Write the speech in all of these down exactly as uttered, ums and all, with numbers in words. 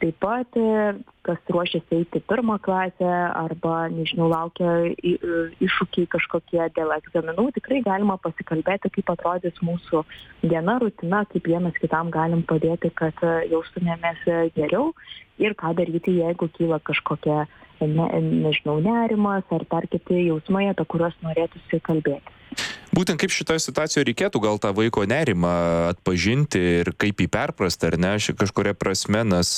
Taip pat, kas ruošiasi eiti pirmą klasę arba, nežinau, laukia iššūkiai kažkokie dėl egzaminų, tikrai galima pasikalbėti, kaip atrodys mūsų diena, rutina, kaip vienas kitam galim padėti, kad jaustumėmės geriau ir ką daryti, jeigu kyla kažkokia, ne, nežinau, nerimas ar dar kiti jausmai, apie kuriuos norėtųsi kalbėti. Būtent kaip šitoje situacijoje reikėtų gal tą vaiko nerimą atpažinti ir kaip jį perprasti, ar ne, kažkuria prasme, nes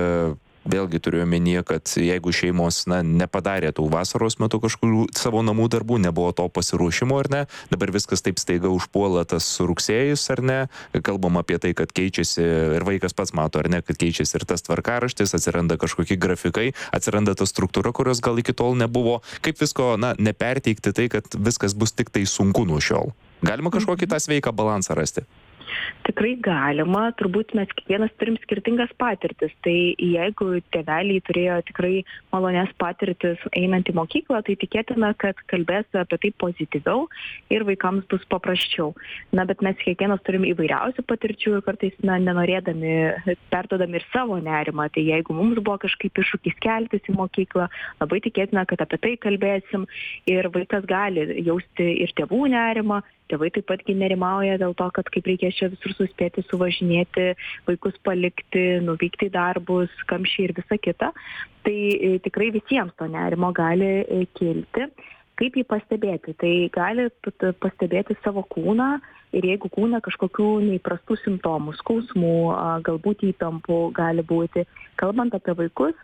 vėlgi turiu omenyje, kad jeigu šeimos na, nepadarė tų vasaros metu kažkokių savo namų darbų, nebuvo to pasiruošimo, ar ne, dabar viskas taip staiga užpuola tas rugsėjus, ar ne, kalbam apie tai, kad keičiasi ir vaikas pats mato, ar ne, kad keičiasi ir tas tvarkaraštis, atsiranda kažkokie grafikai, atsiranda ta struktūra, kurios gal iki tol nebuvo, kaip visko, na, neperteikti tai, kad viskas bus tik tai sunku nuo šiol. Galima kažkokį tą sveiką balansą rasti? Tikrai galima, turbūt mes kiekvienas turim skirtingas patirtis, tai jeigu tėveliai turėjo tikrai malonės patirtis einant į mokyklą, tai tikėtina, kad kalbės apie tai pozityviau ir vaikams bus paprasčiau. Na, bet mes kiekvienas turim įvairiausių patirčių ir kartais na, nenorėdami perduodami ir savo nerimą, tai jeigu mums buvo kažkaip iššūkis keltis į mokyklą, labai tikėtina, kad apie tai kalbėsim ir vaikas gali jausti ir tėvų nerimą. Tėvai taip patgi nerimauja dėl to, kad kaip reikės čia visur suspėti, suvažinėti, vaikus palikti, nuvykti į darbus, kamščiai ir visa kita. Tai e, tikrai visiems to nerimo gali e, kilti. Kaip jį pastebėti? Tai gali pastebėti savo kūną ir jeigu kūne kažkokių neįprastų simptomų, skausmų, galbūt įtampų gali būti. Kalbant apie vaikus,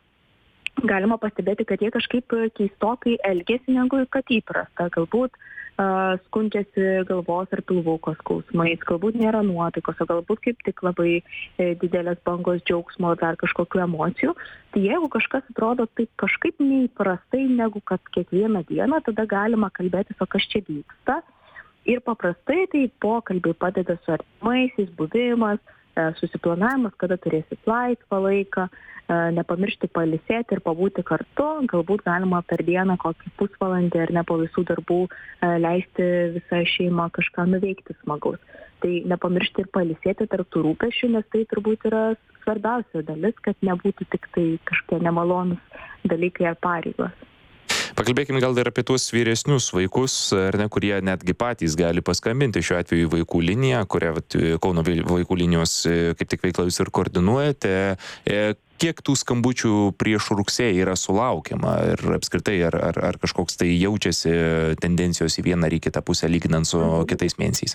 galima pastebėti, kad jie kažkaip keistokai elgiasi negu kad įprasta. Galbūt skundžiasi galvos ar pilvuko skausmais, galbūt nėra nuotaikos, o galbūt kaip tik labai didelės bangos džiaugsmo ar dar kažkokių emocijų. Tai jeigu kažkas atrodo taip kažkaip neįprastai negu kad kiekvieną dieną, tada galima kalbėtis, o kas čia vyksta. Ir paprastai tai pokalbiai padeda su artimaisiais, buvimas, susiplanavimas, kada turėsit laisvą laiką, nepamiršti pailsėti ir pabūti kartu, galbūt galima per dieną kokį pusvalandį ar ne po visų darbų leisti visą šeimą kažką nuveikti smagaus. Tai nepamiršti ir pailsėti tarp tų rūpesčių, nes tai turbūt yra svarbiausia dalis, kad nebūtų tik tai kažkokie nemalonūs dalykai ar pareigos. Pakalbėkime gal ir apie tuos vyresnius vaikus, ar ne, kurie netgi patys gali paskambinti, šiuo atveju vaikų liniją, kurią Kauno vaikų linijos kaip tik veiklą jūs ir koordinuojate. Kiek tų skambučių prieš rugsėjį yra sulaukiama ir apskritai ar, ar, ar kažkoks tai jaučiasi tendencijos į vieną ar į kitą pusę lyginant su kitais mėnesiais?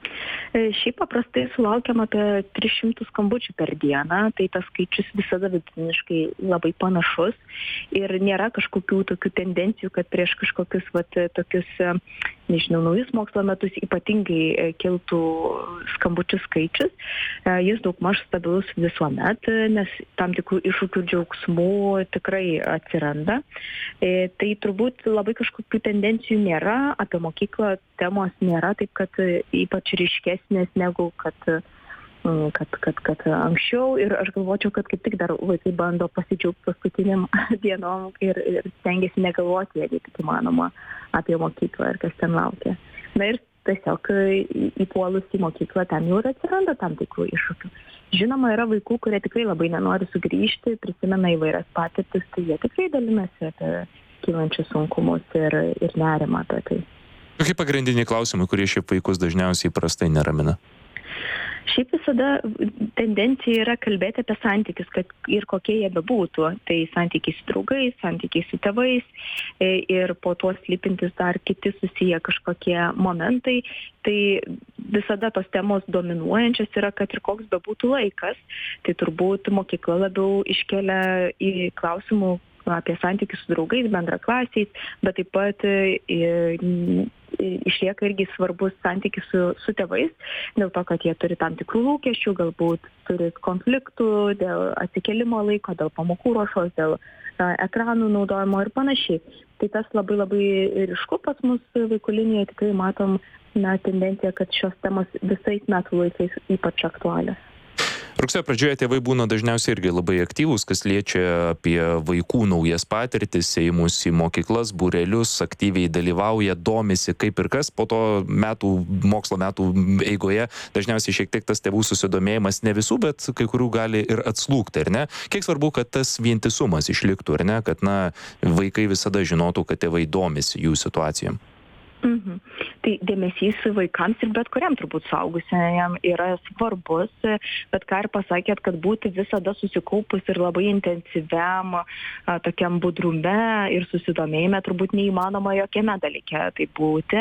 Šiaip paprastai sulaukiam apie tris šimtus skambučių per dieną, tai tas skaičius visada vidutiniškai labai panašus ir nėra kažkokių tokių tendencijų, kad prieš kažkokius vat, tokius, nežinau, naujus mokslo metus ypatingai kiltų skambučių skaičius. Jis daugmaž stabilus visuomet, nes tam tikrų iššūkių džiaugsmų tikrai atsiranda. Tai turbūt labai kažkokių tendencijų nėra, apie mokyklą temos nėra, taip kad ypač ryškesnės negu kad, kad, kad, kad anksčiau. Ir aš galvočiau, kad kaip tik dar vaikai bando pasidžiaugti paskutiniam dienom ir, ir stengiasi negalvoti, jeigu tik įmanoma, apie mokyklą ir kas ten laukia. Na ir tiesiog įpuolus į mokyklą ten jau ir atsiranda tam tikrų iššūkių. Žinoma, yra vaikų, kurie tikrai labai nenori sugrįžti, prisimena įvairias patirtis, tai jie tikrai dalinasi apie kylančius sunkumus ir, ir nerimą apie tai. Kokie pagrindiniai klausimai, kurie šiaip vaikus dažniausiai prastai neramina? Šiaip visada tendencija yra kalbėti apie santykius, kad ir kokie jie bebūtų. Tai santykiai su draugais, santykiai su tėvais ir po to slypintis dar kiti susiję kažkokie momentai. Tai visada tos temos dominuojančios yra, kad ir koks bebūtų laikas. Tai turbūt mokykla labiau iškelia į klausimų apie santykius su draugais, bendraklasiais, bet taip pat išlieka irgi svarbus santykis su, su tėvais, dėl to, kad jie turi tam tikrų lūkesčių, galbūt turi konfliktų dėl atsikėlimo laiko, dėl pamokų ruošos, dėl ekranų naudojimo ir panašiai. Tai tas labai labai ryšku pas mus vaikų linijoje, tikrai matom na, tendenciją, kad šios temos visais metų laikais ypač aktualios. Rugsėjo pradžioje tėvai būna dažniausiai irgi labai aktyvūs, kas liečia apie vaikų naujas patirtis, ėjimus į mokyklas, būrelius, aktyviai dalyvauja, domisi kaip ir kas. Po to metų, mokslo metų eigoje dažniausiai šiek tiek tas tėvų susidomėjimas ne visų, bet kai kurių gali ir atslūgti, ar ne? Kiek svarbu, kad tas vientisumas išliktų, ar ne? Kad, na, vaikai visada žinotų, kad tėvai domisi jų situacijom. Mhm. Tai dėmesys vaikams ir bet kuriam turbūt suaugusiam yra svarbus, bet ką ir pasakėt, kad būti visada susikaupus ir labai intensyviam a, tokiam budrume ir susidomėjime turbūt neįmanoma jokiame dalyke tai būti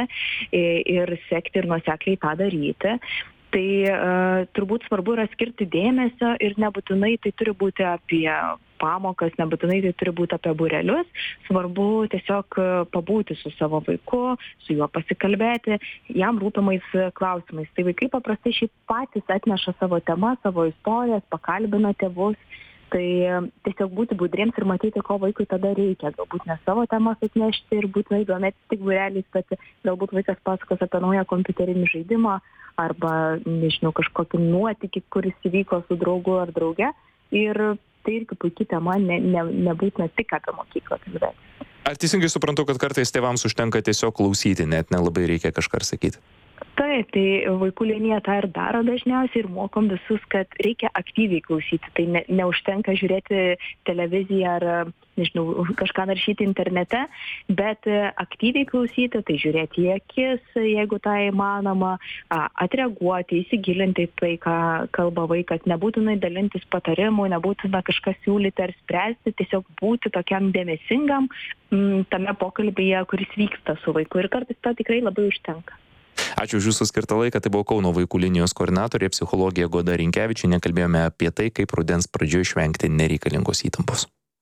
ir sekti ir nuosekliai tą daryti. Tai uh, turbūt svarbu yra skirti dėmesio ir nebūtinai tai turi būti apie pamokas, nebūtinai tai turi būti apie būrelius. Svarbu tiesiog pabūti su savo vaiku, su juo pasikalbėti, jam rūpimais klausimais. Tai vaikai paprastai šiaip patys atneša savo temas, savo istorijas, pakalbina tėvus. Tai tiesiog būti budriems ir matyti, ko vaikui tada reikia. Galbūt ne savo temas atnešti ir būtinai domėtis tik būreliais, bet galbūt vaikas pasakos apie naują kompiuterinį žaidimą arba, nežinau, kažkokį nuotykį, kuris įvyko su draugu ar drauge. Ir tai irgi puikiai tema, ne, ne, nebūtina tik apie mokyklą kalbėti. Ar teisingai suprantu, kad kartais tėvams užtenka tiesiog klausyti, net nelabai reikia kažką sakyti? Taip, tai vaikų linija tą ir daro dažniausiai ir mokom visus, kad reikia aktyviai klausyti. Tai ne, neužtenka žiūrėti televiziją ar, nežinau, kažką naršyti internete, bet aktyviai klausyti, tai žiūrėti į akis, jeigu tai įmanoma, atreaguoti, įsigilinti tai, ką kalba vaikas, nebūtinai dalintis patarimų, nebūtina kažką siūlyti ar spręsti, tiesiog būti tokiam dėmesingam m, tame pokalbyje, kuris vyksta su vaiku ir kartais to tikrai labai užtenka. Ačiū už jūsų skirtą laiką. Tai buvo Kauno vaikų linijos koordinatorė, psichologė Goda Rinkevičienė. Kalbėjome apie tai, kaip rudens pradžioje išvengti nereikalingos įtampos.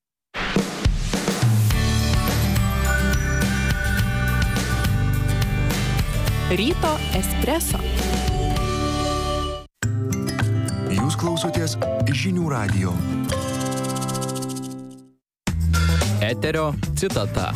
Ryto espresso. Jūs klausotės žinių radijo. Eterio citata.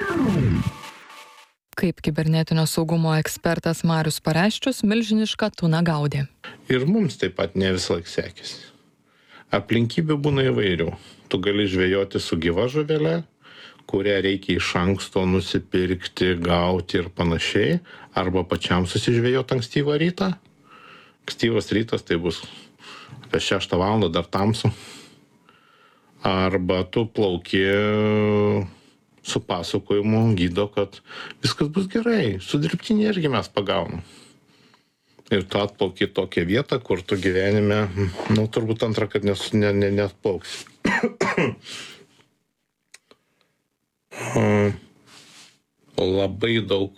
Kaip kibernetinio saugumo ekspertas Marius Pareščius milžinišką tuną gaudė. Ir mums taip pat ne visą laiką sekėsi. Aplinkybių būna įvairių. Tu gali žvejoti su gyva žuvele, kurią reikia iš anksto nusipirkti, gauti ir panašiai, arba pačiam susižvejoti ankstyvą rytą. Ankstyvas rytas tai bus apie šeštą valandą dar tamsu. Arba tu plauki su pasakojimu gydo, kad viskas bus gerai, su dirbtinė irgi mes pagaunam. Ir tu atplauki tokią vietą, kur tu gyvenime, nu, turbūt antrą, kad nes, ne, ne, neatplauksi. Labai daug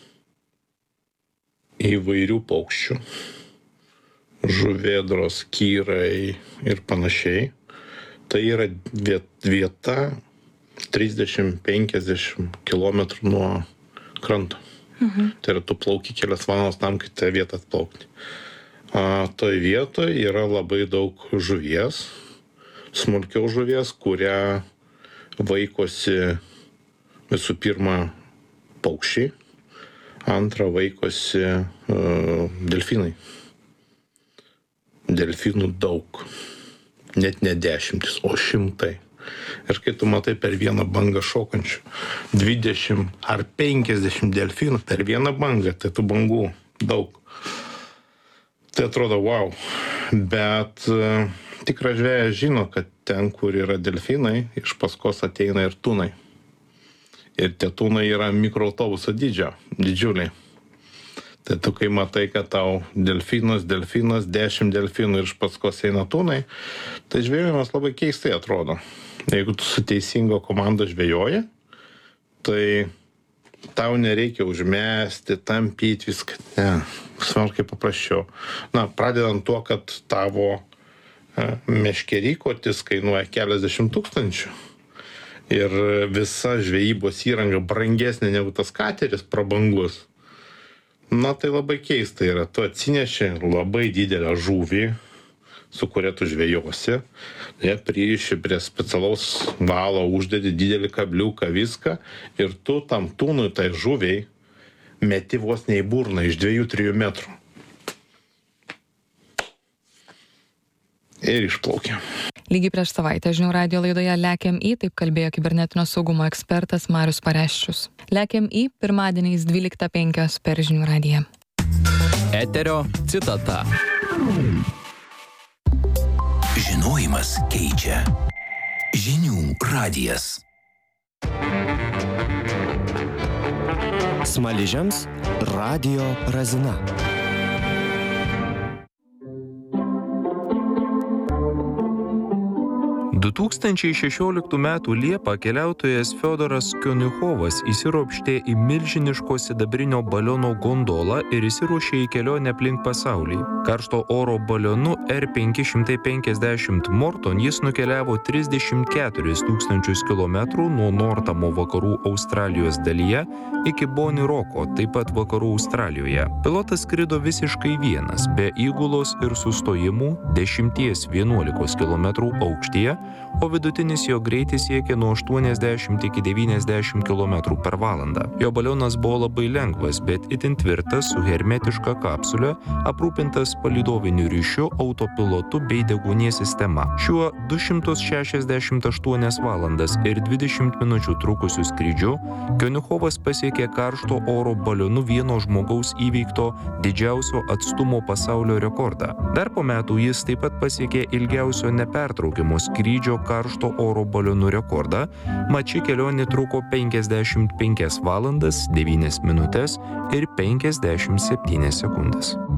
įvairių paukščių, žuvėdros, kyrai ir panašiai. Tai yra vieta trisdešimt penkiasdešimt kilometrų nuo kranto. Mhm. Tai yra tu plauki kelias valandas tam, kad tą vietą atplaukti. A, toj vietoje yra labai daug žuvies, smulkiau žuvies, kurią vaikosi visų pirma paukščiai, antra vaikosi uh, delfinai. Delfinų daug, net ne dešimtis, o šimtai. Ir kai tu matai per vieną bangą šokančių dvidešimt ar penkiasdešimt delfinų per vieną bangą, tai tų bangų daug. Tai atrodo, wow. Bet uh, tikras žvėjas žino, kad ten, kur yra delfinai, iš paskos ateina ir tunai. Ir tie tunai yra mikroautobuso dydžio, didžiuliai. Tai tu kai matai, kad tau delfinas, delfinas, dešimt delfinų ir iš paskos eina tunai, tai žvėjimas labai keistai atrodo. Jeigu tu su teisingo komanda žvėjoji, tai tau nereikia užmesti, tampyti viską. Ne, smarkiai paprasčiau. Na, pradedant tuo, kad tavo e, meškerykotis kainuoja keliasdešimt tūkstančių ir visa žvejybos įranga brangesnė negu tas kateris prabangus. Na, tai labai keista yra. Tu atsineši labai didelę žuvį, su kuria tu žvejosi, ją pririši prie specialaus valo, uždedi didelį kabliuką, viską, ir tu tam tūnui, tai žuviai, meti vos ne į burną iš dviejų trijų metrų. ir išplaukė. Lygiai prieš savaitę žinių radijo laidoje Lekiam į, taip kalbėjo kibernetinio saugumo ekspertas Marius Pareščius. Lekiam į pirmadieniais dvyliktą penkios per žinių radiją. Eterio citata. Žinojimas keičia. Žinių radijas. Smaližiams radijo razina. du tūkstančiai šešioliktų metų Liepą keliautojas Fiodoras Kioniuchovas įsiropštė į milžiniško sidabrinio baliono gondolą ir įsiruošė į kelionę aplink pasaulį. Karšto oro balionu R penki šimtai penkiasdešimt Morton jis nukeliavo trisdešimt keturis tūkstančius kilometrų nuo Nortamo vakarų Australijos dalyje iki Boni Roko, taip pat vakarų Australijoje. Pilotas skrido visiškai vienas, be įgulos ir sustojimų dešimties vienuolikos kilometrų aukštyje, o vidutinis jo greitis siekė nuo aštuoniasdešimt iki devyniasdešimt kilometrų per valandą. Jo balionas buvo labai lengvas, bet itin tvirtas su hermetiška kapsulė, aprūpintas palydoviniu ryšiu, autopilotu bei deguonies sistema. Šiuo du šimtus šešiasdešimt aštuonias valandas ir dvidešimt minučių trukusiu skrydžiu Kioniuchovas pasiekė karšto oro balionu vieno žmogaus įveikto didžiausio atstumo pasaulio rekordą. Dar po metų jis taip pat pasiekė ilgiausio nepertraukimo skrydžio karšto oro balionu rekordą, mat ši kelionė truko penkiasdešimt penkias valandas, devynias minutes ir penkiasdešimt septynias sekundes.